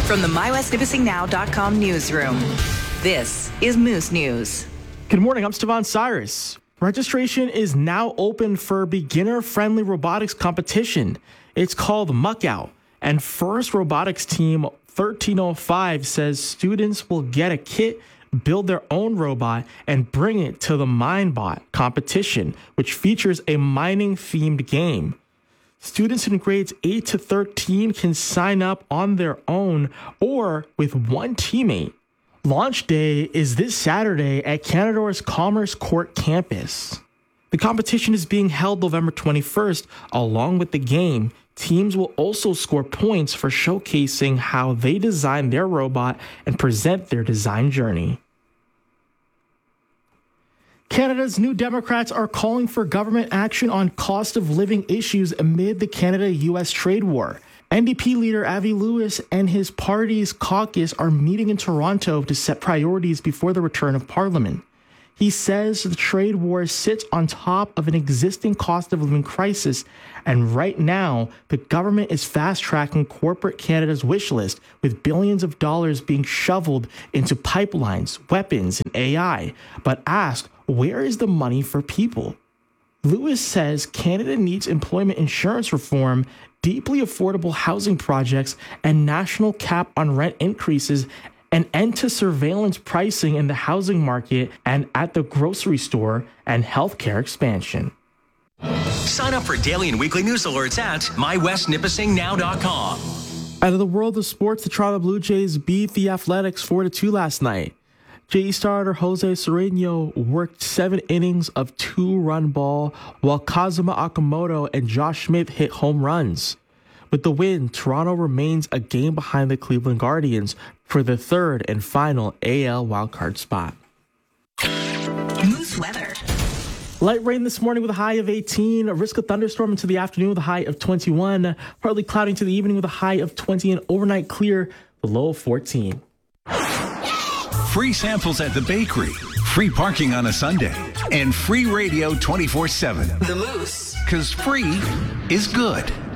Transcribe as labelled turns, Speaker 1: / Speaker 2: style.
Speaker 1: From the MyWestNipissingNow.com newsroom, this is Moose News.
Speaker 2: Good morning, I'm Stevan Cyrus. Registration is now open for beginner-friendly robotics competition. It's called Muckout, and First Robotics Team 1305 says students will get a kit, build their own robot, and bring it to the MineBot competition, which features a mining-themed game. Students in grades 8 to 13 can sign up on their own or with one teammate. Launch day is this Saturday at Canador's Commerce Court campus. The competition is being held November 21st. Along with the game, teams will also score points for showcasing how they design their robot and present their design journey. Canada's New Democrats are calling for government action on cost of living issues amid the Canada-U.S. trade war. NDP leader Avi Lewis and his party's caucus are meeting in Toronto to set priorities before the return of Parliament. He says the trade war sits on top of an existing cost of living crisis, and right now, the government is fast-tracking corporate Canada's wish list, with billions of dollars being shoveled into pipelines, weapons, and AI, but asked, where is the money for people? Lewis says Canada needs employment insurance reform, deeply affordable housing projects, and national cap on rent increases, an end to surveillance pricing in the housing market and at the grocery store, and healthcare expansion.
Speaker 3: Sign up for daily and weekly news alerts at MyWestNipissingNow.com.
Speaker 2: Out of the world of sports, the Toronto Blue Jays beat the Athletics 4-2 last night. JE starter Jose Serrano worked 7 innings of 2-run ball, while Kazuma Okamoto and Josh Smith hit home runs. With the win, Toronto remains a game behind the Cleveland Guardians for the third and final AL wildcard spot.
Speaker 1: Moose weather.
Speaker 2: Light rain this morning with a high of 18, a risk of thunderstorm into the afternoon with a high of 21, partly cloudy into the evening with a high of 20, and overnight clear, the low of 14.
Speaker 4: Free samples at the bakery, free parking on a Sunday, and free radio 24/7.
Speaker 1: The Moose.
Speaker 4: 'Cause free is good.